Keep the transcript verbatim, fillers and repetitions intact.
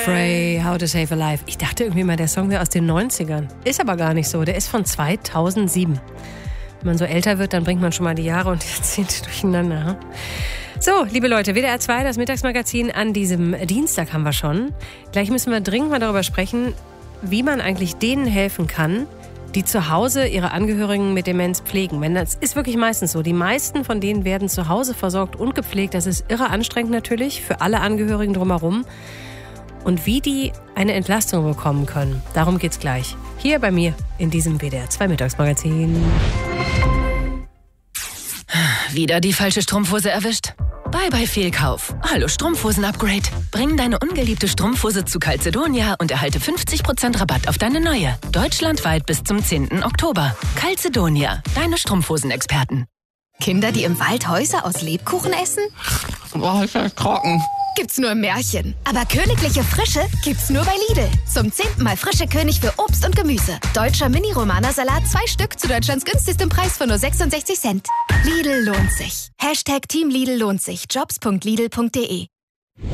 Frey, How to Save a Life. Ich dachte irgendwie mal, der Song wäre aus den neunzigern. Ist aber gar nicht so. Der ist von zweitausendsieben. Wenn man so älter wird, dann bringt man schon mal die Jahre und die Jahrzehnte durcheinander. So, liebe Leute, W D R zwei, das Mittagsmagazin an diesem Dienstag haben wir schon. Gleich müssen wir dringend mal darüber sprechen, wie man eigentlich denen helfen kann, die zu Hause ihre Angehörigen mit Demenz pflegen. Denn das ist wirklich meistens so. Die meisten von denen werden zu Hause versorgt und gepflegt. Das ist irre anstrengend natürlich für alle Angehörigen drumherum. Und wie die eine Entlastung bekommen können, darum geht's gleich. Hier bei mir in diesem W D R zwei Mittagsmagazin. Wieder die falsche Strumpfhose erwischt? Bye bye Fehlkauf. Hallo Strumpfhosen-Upgrade. Bring deine ungeliebte Strumpfhose zu Calzedonia und erhalte fünfzig Prozent Rabatt auf deine neue. Deutschlandweit bis zum zehnten Oktober. Calzedonia, deine Strumpfhosen-Experten. Kinder, die im Wald Häuser aus Lebkuchen essen? Boah, ist ja trocken. Gibt's nur im Märchen. Aber königliche Frische gibt's nur bei Lidl. Zum zehnten Mal frische König für Obst und Gemüse. Deutscher Mini-Romana-Salat, zwei Stück zu Deutschlands günstigstem Preis von nur sechsundsechzig Cent. Lidl lohnt sich. Hashtag Team Lidl lohnt sich. Jobs punkt lidl punkt de